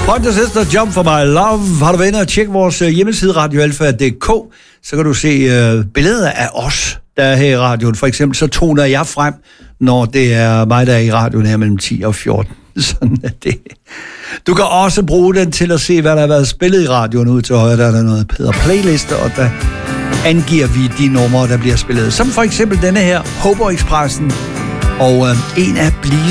Pointer Sister, Jump for My Love. Har du været inde og tjekke vores hjemmeside radioalfa.dk, så kan du se billeder af os, der er her i radioen. For eksempel så toner jeg frem, når det er mig, der er i radioen her mellem 10 og 14. Sådan er det. Du kan også bruge den til at se, hvad der har været spillet i radioen ud til højre. Der er der noget Peder Playliste, og der angiver vi de numre, der bliver spillet. Som for eksempel denne her, Håber Expressen, og en af Blive